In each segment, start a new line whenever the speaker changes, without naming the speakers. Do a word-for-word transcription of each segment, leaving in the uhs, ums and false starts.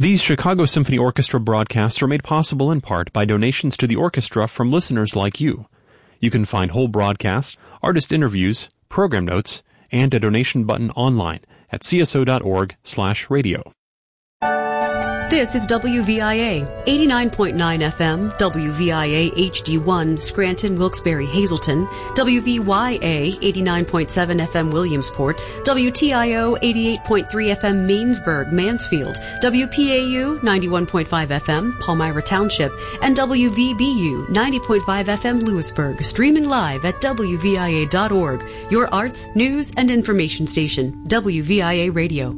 These Chicago Symphony Orchestra broadcasts are made possible in part by donations to the orchestra from listeners like you. You can find whole broadcasts, artist interviews, program notes, and a donation button online at c s o dot org slash radio.
This is W V I A, eighty-nine point nine F M, W V I A H D one, Scranton, Wilkes-Barre, Hazleton, W V Y A, eighty-nine point seven F M, Williamsport, W T I O, eighty-eight point three F M, Mainsburg, Mansfield, W P A U, ninety-one point five F M, Palmyra Township, and W V B U, ninety point five F M, Lewisburg, streaming live at W V I A dot org, your arts, news, and information station, W V I A Radio.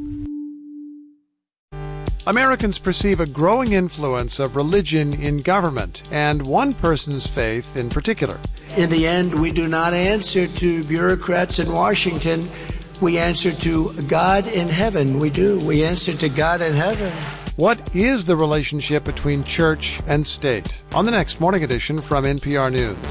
Americans perceive a growing influence of religion in government, and one person's faith in particular.
In the end, we do not answer to bureaucrats in Washington. We answer to God in heaven. We do. We answer to God in heaven.
What is the relationship between church and state? On the next Morning Edition from N P R News.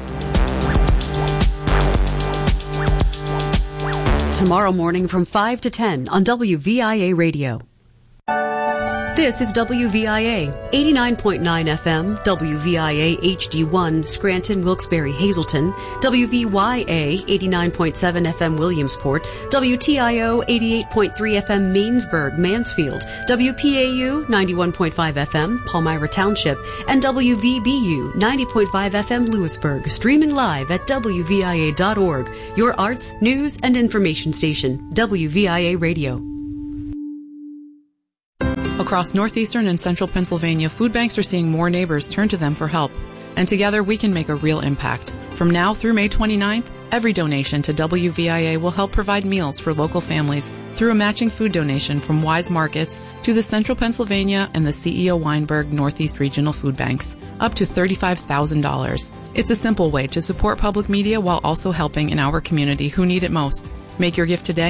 Tomorrow morning from five to ten on W V I A Radio. This is W V I A, eighty-nine point nine F M, W V I A H D one, Scranton, Wilkes-Barre, Hazleton, W V Y A, eighty-nine point seven F M, Williamsport, W T I O, eighty-eight point three F M, Mainsburg, Mansfield, W P A U, ninety-one point five F M, Palmyra Township, and W V B U, ninety point five F M, Lewisburg, streaming live at W V I A dot org, your arts, news, and information station, W V I A Radio.
Across northeastern and central Pennsylvania, food banks are seeing more neighbors turn to them for help. And together we can make a real impact. From now through May twenty-ninth, every donation to W V I A will help provide meals for local families through a matching food donation from Wise Markets to the Central Pennsylvania and the C E O Weinberg Northeast Regional Food Banks, up to thirty-five thousand dollars. It's a simple way to support public media while also helping in our community who need it most. Make your gift today